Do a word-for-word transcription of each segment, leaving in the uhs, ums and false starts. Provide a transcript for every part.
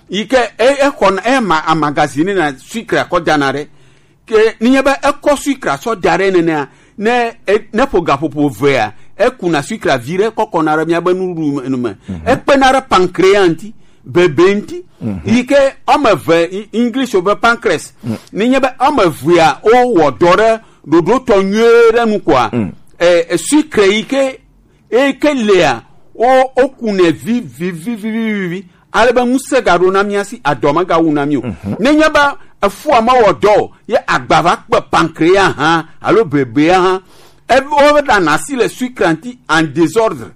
ike e e kon e ma a magazine na sucre ko danare ke niebe e ko sucre so dare ne na ne ne pogapopo vea e kuna sucre vire ko konara mia banuru enuma e penara pancreanti bebenti ike omeve English over pancreas niebe omevia o wodore dodo tonywere nu kwa e sucre ike e ke lea o okune vi vi vi vi vi aleba musegaro na miasi adoma ga wuna mi o nenya ba afu ama wodo ye agbava pe pancréas ha alo bébé ha e o da na si le sucranti en désordre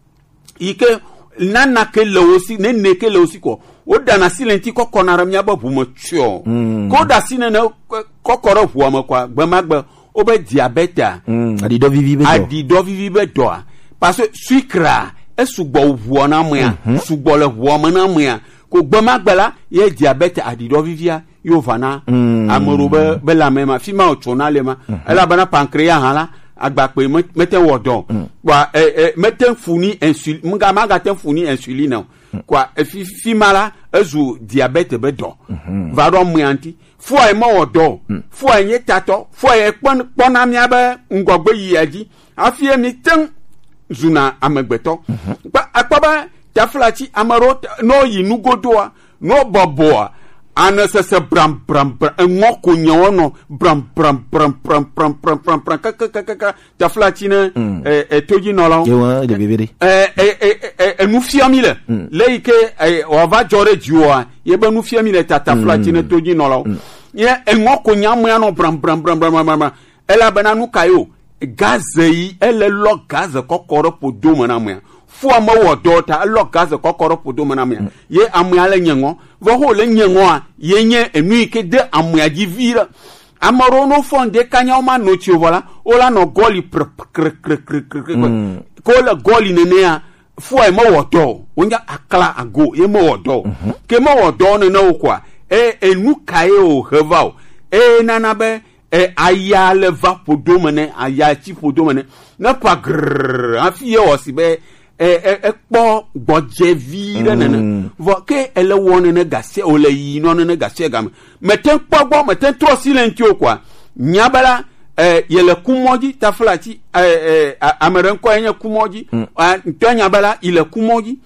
ike nana ke le aussi ne ne ke le aussi ko o da na si lenti ko konara mi aba bu mo tio ko da si ne kokoro fu ama kwa gbamagba o be diabète adi do vivi be do adi do vivi be do parce que sucre esugbo vuo na moya sugbo le vuo ma na moya ko gboma gbala ye diabète adido vivia yo vana amoro be be la mema fima ochona le ma ela bana pancréas hala agba pe meten wodo kwa meten funi insuline mga maga ten funi insuline kwa fima la ezu diabète be do va do moyanti fo e mo wodo fo enye tato fo e pon pona mi abe ngogbe yi aji afie mi ten zuna amegbeto ba akpaba taflachi amaro no yinu godoa no boboa anesese bram bram enwoko nyono bram bram bram bram bram bram bram bram kakakaka taflachi ne e toji nolo yewa de bebere eh eh eh enu fiami le leike o va jore juwa yebe nu fiami le taflachi ne toji nolo ye enwoko nyamu ya no bram bram bram bram bram ela bananu kayo gaze yi ele lo gaze kokoro podo mana mya fu ama wodota lo gaze kokoro podo mana mya ye amya le nyengo vo ho le nyengo a ye nye enu ike de amya ji vira amaro no fonde kanya o ma no chi vola o la no goli kr kr kr kr ko la goli nene a fu e mo wodo wonja akla ago ye mo wodo ke mo wodo no no kwa e enu kai o hevao e nanabe e aya le va podomene aya chi podomene na pa grrr afie osibe e e po gboje vire nene vo ke ele woni ne gase o le yi no ne gase gam meten pogbo meten tro silenti o kwa nyabala e yele kumoji taflati e ameren ko enye kumoji ntonya bala ile kumoji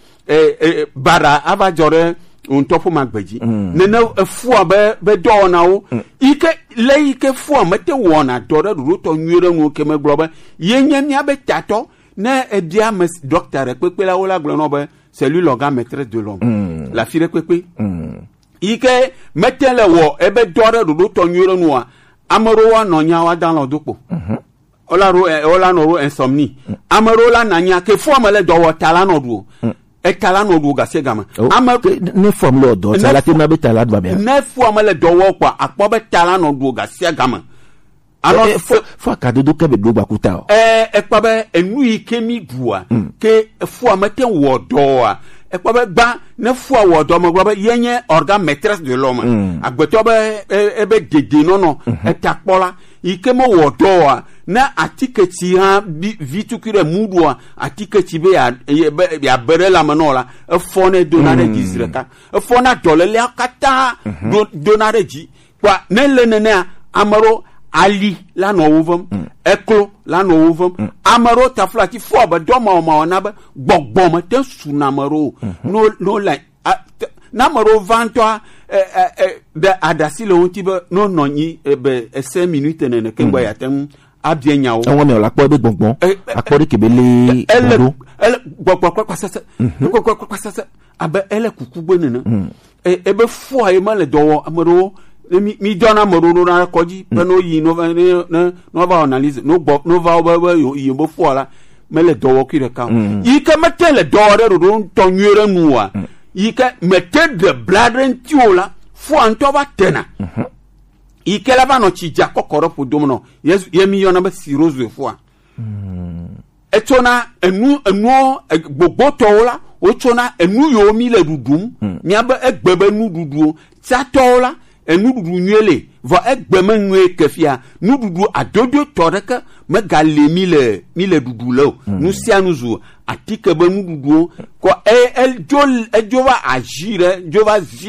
e bara abajore on topo magbeji nene fu be be do na wo ike le ike fu mete wona do do to nwere nu ke me globa yenya mi abe tato na edia mes docteur pepe la wala glo no be c'est lui l'organe maîtresse de l'homme la fille pepe ike mete le wo ebe do do to nwere nu a amaro wa no nya wa dan lo dopo ola ro ola no ro insomnie amaro la nanya ke fu amale do wo tala no do e kala no du gase gama ama ne form lo do tala te na be tala do ba ne form le do wo kwa akpo be tala no du gase gama alors fo ka do ke be do ba kuta eh e pa be enu ikemi bua ke fo amete wo do a e pa be gba ne fo wo do mo gba yenye organe maîtresse de l'homme agbeto be e be dede no no e takpola ikemo wo do a na atiketi ha vitukire mudwa atiketi be ya ya berela manola e fone donare gizreka e fona dolele akata donare ji kwa nele nene amaro ali la no wovum eklo la no wovum amaro taflati fo ba do ma ma na ba gbogbo ma te sunamaro no no la na maro vingt-trois de adasile ontibe no nonyi be cinq minutes nene kengwa ya tem abien nyawo won me la po be gbongbon apori kebele ele ele gbogbo kwa sasa gbogbo kwa sasa abe ele kukugbe nene e ebe fo aye ma le dowo amaro mi mi dona amaro no na koji pe no yi no no no va analyse no gbo no va ba yi bo fo la me le dowo ki re ka yi ke mete le dowo re ro to nwere nu a yi ke mete de bladren tiola fo anto ba tena ike la no chija kokoro podomno yesu yemi yona ba sirozu efo etona enu enu gbogbo tola ochona enu yo mi le dudum mi aba egbebe nu dudu tsa tola enu dudu nyele va egbeme nwe kefia nu dudu adodo toreka me gale mi le mi le dudu lo nu sia nu zu atike be nu dudu ko el jol e jova agire jova